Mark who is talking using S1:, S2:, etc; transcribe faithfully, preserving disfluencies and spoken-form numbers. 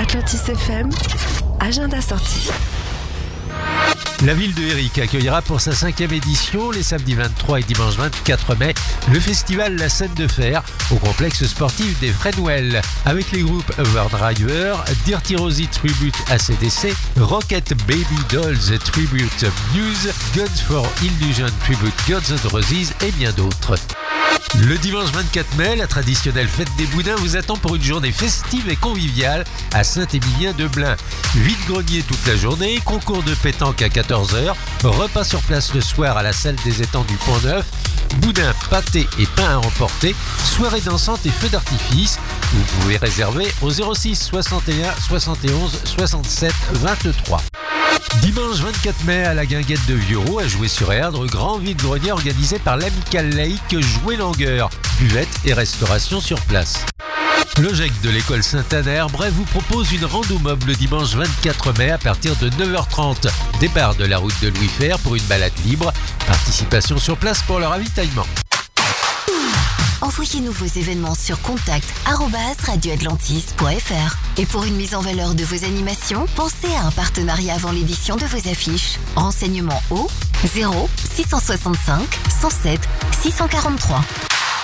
S1: Atlantis F M, agenda sortie.
S2: La ville de Éric accueillera pour sa cinquième édition, les samedis vingt-trois et dimanche vingt-quatre mai, le festival La Scène de Fer au complexe sportif des Fresnouel, avec les groupes Overdriver, Dirty Rosie Tribute A C D C, Rocket Baby Dolls Tribute Muse, Guns for Illusion Tribute Guns N' Roses et bien d'autres. Le dimanche vingt-quatre mai, la traditionnelle fête des boudins vous attend pour une journée festive et conviviale à Saint-Émilien-de-Blain. Vide-grenier toute la journée, concours de pétanque à quatorze heures, repas sur place le soir à la salle des étangs du Pont-Neuf, boudin, pâté et pain à emporter, soirée dansante et feux d'artifice. Vous pouvez réserver au zéro six soixante et un soixante et onze soixante-sept vingt-trois. Dimanche vingt-quatre mai à la Guinguette de Vieuxroux, à Jouer-sur-Erdre, grand vide-grenier organisé par l'Amicale laïque Jouer Langueur, buvette et restauration sur place. Le G E C de l'école Saint-Anne-Herbray vous propose une rando mob le dimanche vingt-quatre mai à partir de neuf heures trente. Départ de la route de Louis Fer pour une balade libre. Participation sur place pour le ravitaillement.
S3: Envoyez-nous vos événements sur contact arobase radio atlantis point f r. Et pour une mise en valeur de vos animations, pensez à un partenariat avant l'édition de vos affiches. Renseignements au zéro six cent soixante-cinq cent sept six cent quarante-trois.